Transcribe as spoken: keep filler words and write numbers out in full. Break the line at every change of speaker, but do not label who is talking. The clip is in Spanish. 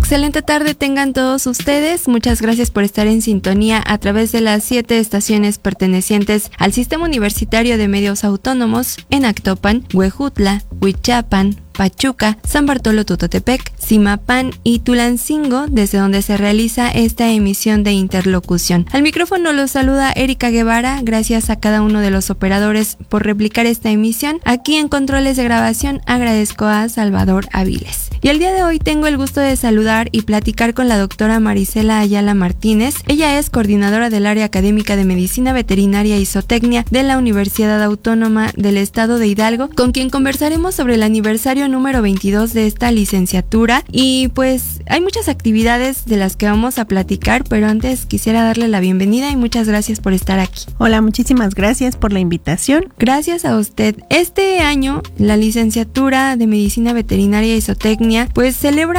Excelente tarde tengan todos ustedes. Muchas gracias por estar en sintonía a través de las siete estaciones pertenecientes al Sistema Universitario de Medios Autónomos en Actopan, Huejutla, Huichapan, Pachuca, San Bartolo Tototepec, Zimapán y Tulancingo, desde donde se realiza esta emisión de Interlocución. Al micrófono los saluda Erika Guevara. Gracias a cada uno de los operadores por replicar esta emisión. Aquí en controles de grabación agradezco a Salvador Aviles. Y el día de hoy tengo el gusto de saludar y platicar con la doctora Marisela Ayala Martínez. Ella es coordinadora del área académica de Medicina Veterinaria y Zootecnia de la Universidad Autónoma del Estado de Hidalgo, con quien conversaremos sobre el aniversario número veintidós de esta licenciatura. Y pues hay muchas actividades de las que vamos a platicar, pero antes quisiera darle la bienvenida y muchas gracias por estar aquí.
Hola, muchísimas gracias por la invitación.
Gracias a usted. Este año la licenciatura de Medicina Veterinaria y Zootecnia pues celebra